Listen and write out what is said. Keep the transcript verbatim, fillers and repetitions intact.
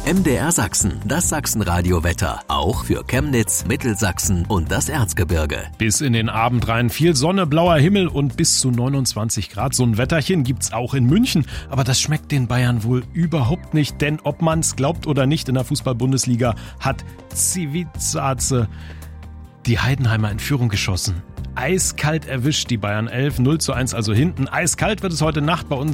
M D R Sachsen, das Sachsenradio-Wetter. Auch für Chemnitz, Mittelsachsen und das Erzgebirge. Bis in den Abend rein viel Sonne, blauer Himmel und bis zu neunundzwanzig Grad. So ein Wetterchen gibt's auch in München. Aber das schmeckt den Bayern wohl überhaupt nicht. Denn ob man's glaubt oder nicht, in der Fußball-Bundesliga hat Civizaze die Heidenheimer in Führung geschossen. Eiskalt erwischt die Bayern elf, null zu eins also hinten. Eiskalt wird es heute Nacht bei uns